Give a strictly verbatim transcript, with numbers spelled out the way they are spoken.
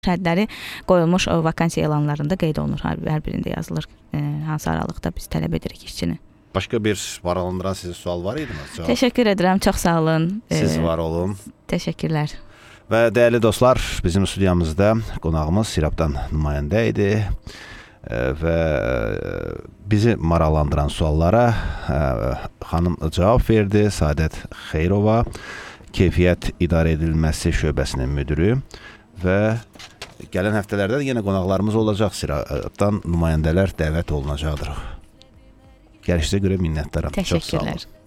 Şərtləri qoyulmuş vakansiya elanlarında qeyd olunur, hər birində yazılır hansı aralıqda biz tələb edirik işçini. Başqa bir maraqlandıran sizə sual var idi mi? Təşəkkür edirəm, çox sağ olun. Siz var olun. Təşəkkürlər. Və dəyərli dostlar, bizim studiyamızda qonağımız Sirabdan nümayəndə idi və bizi maraqlandıran suallara xanım cavab verdi. Səadət Xeyrova, Keyfiyyət İdarə Edilməsi şöbəsinin müdürü və gələn həftələrdə də yenə qonaqlarımız olacaq. Sirabdan nümayəndələr dəvət olunacaqdır. Gəlişinizə görə minnətdaram. Təşəkkürlər.